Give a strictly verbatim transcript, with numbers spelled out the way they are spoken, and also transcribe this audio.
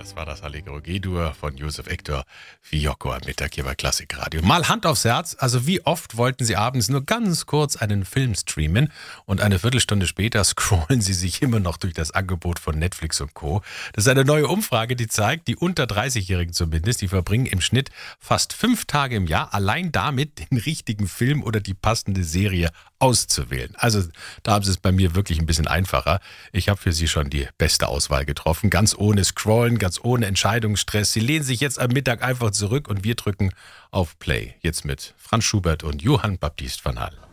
Das war das Allegro G-Dur von Josef Hector Fiocco am Mittag hier bei Klassikradio. Mal Hand aufs Herz, also wie oft wollten Sie abends nur ganz kurz einen Film streamen und eine Viertelstunde später scrollen Sie sich immer noch durch das Angebot von Netflix und Co. Das ist eine neue Umfrage, die zeigt, die unter dreißig-Jährigen zumindest, die verbringen im Schnitt fast fünf Tage im Jahr allein damit, den richtigen Film oder die passende Serie auszuwählen. Also da haben Sie es bei mir wirklich ein bisschen einfacher. Ich habe für Sie schon die beste Auswahl getroffen, ganz ohne Scrollen, ganz ohne Entscheidungsstress. Sie lehnen sich jetzt am Mittag einfach zurück und wir drücken auf Play. Jetzt mit Franz Schubert und Johann Baptist van Hal.